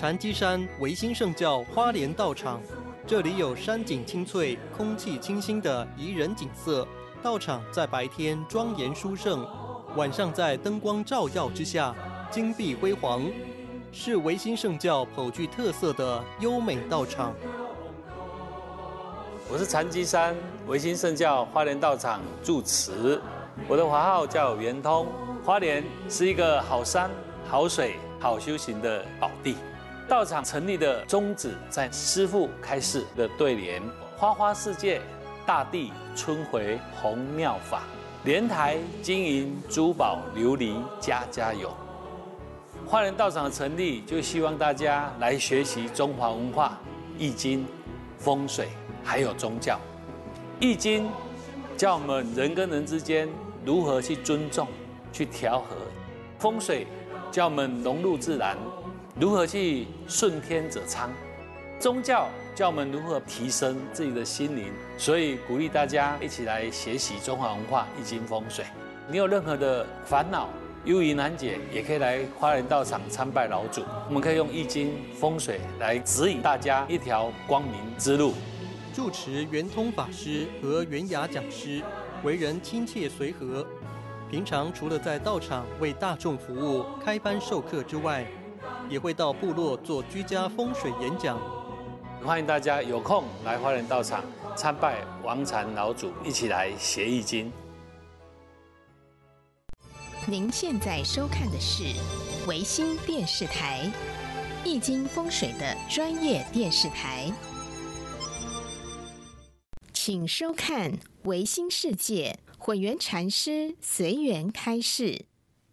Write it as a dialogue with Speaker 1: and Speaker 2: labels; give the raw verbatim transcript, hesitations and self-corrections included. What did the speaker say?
Speaker 1: 禅机山维新圣教花莲道场，这里有山景清脆、空气清新的宜人景色。道场在白天庄严殊胜，晚上在灯光照耀之下，金碧辉煌，是维新圣教颇具特色的优美道场。
Speaker 2: 我是禅机山维新圣教花莲道场住持，我的华号叫圆通。花莲是一个好山、好水、好修行的宝地。道场成立的宗旨在师父开示的对联：花花世界，大地春回红妙法，莲台金银珠宝琉璃家家有。花莲道场的成立，就希望大家来学习中华文化、易经、风水，还有宗教。易经教我们人跟人之间如何去尊重、去调和；风水教我们融入自然，如何去顺天者昌；宗教教我们如何提升自己的心灵。所以鼓励大家一起来学习中华文化、易经、风水。你有任何的烦恼、忧疑难解，也可以来花莲道场参拜老祖。我们可以用易经、风水来指引大家一条光明之路。
Speaker 1: 住持圆通法师和圆雅讲师为人亲切随和，平常除了在道场为大众服务、开班授课之外，也会到部落做居家风水演讲。
Speaker 2: 欢迎大家有空来花莲道场参拜王禅老祖，一起来学易经。
Speaker 3: 您现在收看的是维新电视台，易经风水的专业电视台。请收看维新世界混元禅师随缘开示。